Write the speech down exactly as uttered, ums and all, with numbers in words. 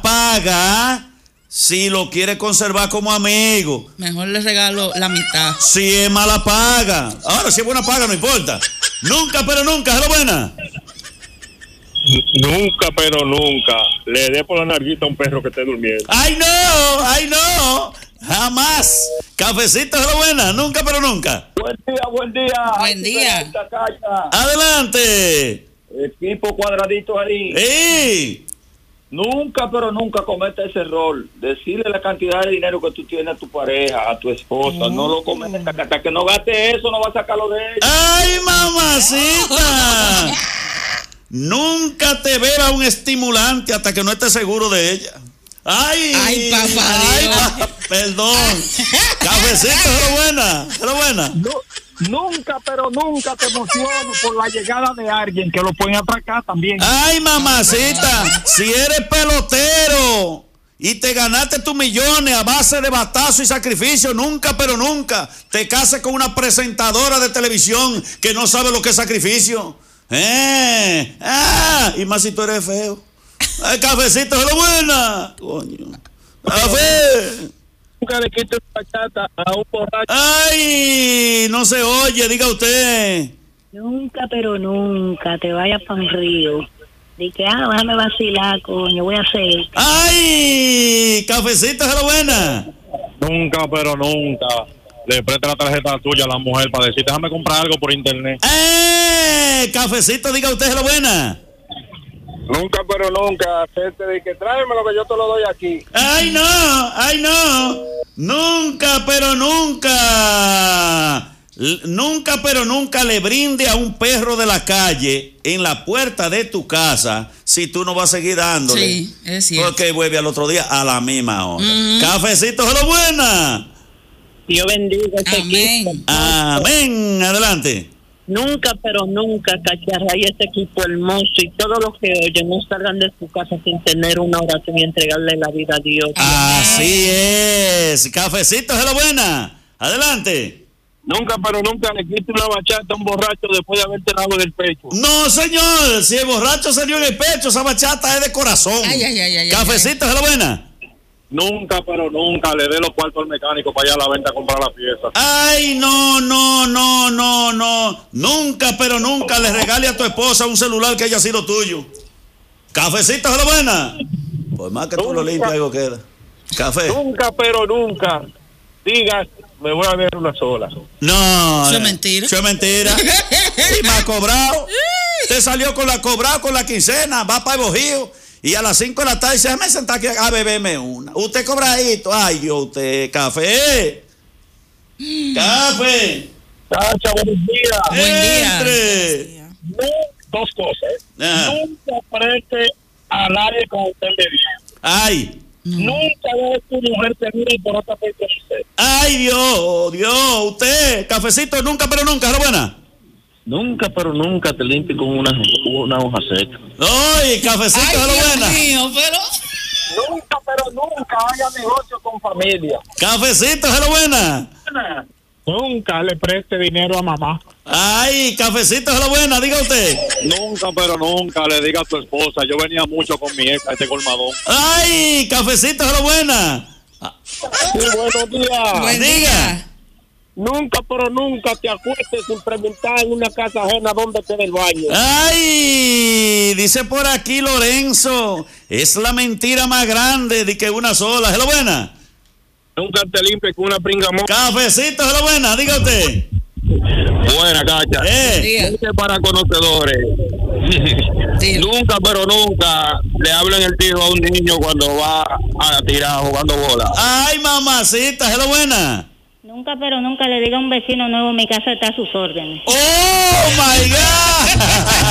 paga si lo quiere conservar como amigo. Mejor le regalo la mitad. Si es mala paga. Ahora, si es buena paga, no importa. Nunca, pero nunca. ¿Es lo buena? Nunca, pero nunca le dé por la narguita a un perro que esté durmiendo. ¡Ay, no! ¡Ay, no! Jamás. Cafecito, es lo buena. Nunca, pero nunca. Buen día, buen día. Buen día. Adelante. Equipo cuadradito ahí. ¡Ey! Nunca, pero nunca cometa ese error. Decirle la cantidad de dinero que tú tienes a tu pareja, a tu esposa. Oh. No lo cometas. Hasta que no gaste eso, no va a sacarlo de ella. ¡Ay, mamacita! Nunca te beba un estimulante hasta que no estés seguro de ella. ¡Ay! ¡Ay, papá ay, Dios! Pa, perdón. Cafecito, es lo buena. Es lo buena. No, nunca, pero nunca te emociono por la llegada de alguien que lo pueden atracar también. ¡Ay, mamacita! Si eres pelotero y te ganaste tus millones a base de batazo y sacrificio, nunca, pero nunca te cases con una presentadora de televisión que no sabe lo que es sacrificio. Eh, ah, y más si tú eres feo. Ay, cafecito, es lo buena. Coño. Café. Nunca le quites bachata a un borracho. Ay, no se oye, diga usted. Nunca, pero nunca te vayas para un río. Di que, ah, déjame vacilar, coño, voy a hacer. Ay, cafecito, es lo buena. Nunca, pero nunca le preste la tarjeta tuya a la mujer para decir, déjame comprar algo por internet. Eh, cafecito, diga usted, es lo buena. Nunca, pero nunca hacerte de que tráeme lo que yo te lo doy aquí. Ay, no, ay, no. Nunca, pero nunca. L- nunca, pero nunca le brinde a un perro de la calle en la puerta de tu casa si tú no vas a seguir dándole. Sí, es cierto. Porque vuelve al otro día a la misma hora. Mm. Cafecito, es lo buena. Dios bendiga este Amén. equipo. Amén. Adelante. Nunca, pero nunca, cacharra, y este equipo hermoso y todos los que oyen no salgan de su casa sin tener una oración y entregarle la vida a Dios. Así es. Cafecito, es lo buena. Adelante. Nunca, pero nunca le quites una bachata a un borracho después de haberte dado en el pecho. No, señor. Si el borracho se dio en el pecho, esa bachata es de corazón. Ay, ay, ay, ay, Cafecito, es lo buena. Nunca, pero nunca le dé los cuartos al mecánico para ir a la venta a comprar la pieza. Ay, no, no, no, no, no. Nunca, pero nunca le regale a tu esposa un celular que haya sido tuyo. Cafecito, es lo buena. Por más que tú lo limpias, algo queda. Café. Nunca, pero nunca digas, me voy a ver una sola. No. Eso eh, es mentira. Eso es mentira. Y me ha cobrado. Te salió con la cobrada, con la quincena, va para el Bojío. Y a las cinco de la tarde dice, déjame sentar aquí a beberme una. Usted cobra esto. Ay, yo, usted, café. Mm. Café. Tacha, buenos días. Buen día. Entre. No, dos cosas. Ajá. Nunca preste al aire con usted bebiendo. Ay. Nunca ve tu mujer segura y por otra persona. Ay, Dios, Dios, usted, cafecito, nunca, pero nunca, ¿es lo buena? Nunca, pero nunca te limpies con una, una hoja seca. Ay, cafecito, Ay, ¿es lo Dios buena? mío, pero... Nunca, pero nunca haga negocio con familia. Cafecito, ¿es lo buena? Nunca le preste dinero a mamá. Ay, cafecito, ¿es lo buena? Diga usted. Nunca, pero nunca le diga a tu esposa, yo venía mucho con mi ex a este colmadón. Ay, cafecito, ¿es lo buena? Sí, buenos días. Buen Diga. día. Nunca, pero nunca te acuestes sin preguntar en una casa ajena dónde queda el baño. Ay, dice por aquí Lorenzo, es la mentira más grande de que una sola, ¿es lo buena? Nunca te limpies con una pringamón. Cafecito, ¿es lo buena? Diga usted. Buena, cacha. Eh. Día. Este es para conocedores. Sí. Nunca, pero nunca le hablen el tiro a un niño cuando va a tirar jugando bola. Ay, mamacita, ¿es lo buena? Nunca, pero nunca le diga a un vecino nuevo, mi casa está a sus órdenes. Oh, my God.